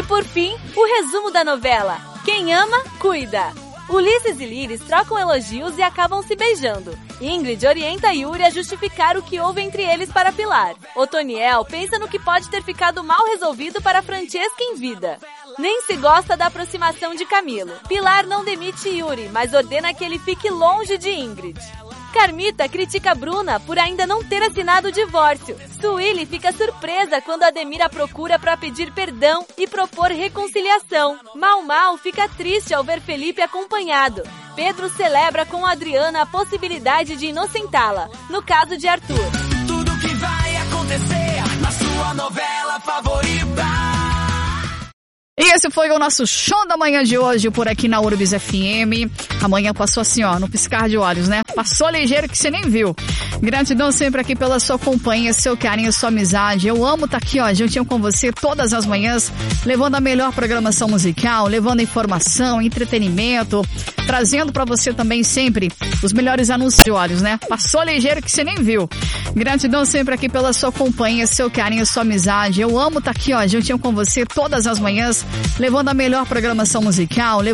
por fim, o resumo da novela. Quem ama, cuida. Ulisses e Liris trocam elogios e acabam se beijando. Ingrid orienta Yuri a justificar o que houve entre eles para Pilar. Otoniel pensa no que pode ter ficado mal resolvido para Francesca em vida. Nem se gosta da aproximação de Camilo. Pilar não demite Yuri, mas ordena que ele fique longe de Ingrid. Carmita critica Bruna por ainda não ter assinado o divórcio. Sueli fica surpresa quando Ademir a procura para pedir perdão e propor reconciliação. Mal fica triste ao ver Felipe acompanhado. Pedro celebra com Adriana a possibilidade de inocentá-la, no caso de Arthur. Tudo que vai acontecer na sua novela favorita. E esse foi o nosso show da manhã de hoje por aqui na Urbis FM. Amanhã passou assim, ó, no piscar de olhos, né? Passou ligeiro que você nem viu. Gratidão sempre aqui pela sua companhia, seu carinho, sua amizade. Eu amo estar aqui, ó, juntinho com você todas as manhãs, levando a melhor programação musical, levando informação, entretenimento, trazendo pra você também sempre os melhores anúncios de olhos, né? Passou ligeiro que você nem viu. Gratidão sempre aqui pela sua companhia, seu carinho, sua amizade. Eu amo estar aqui, ó, juntinho com você todas as manhãs, levando a melhor programação musical,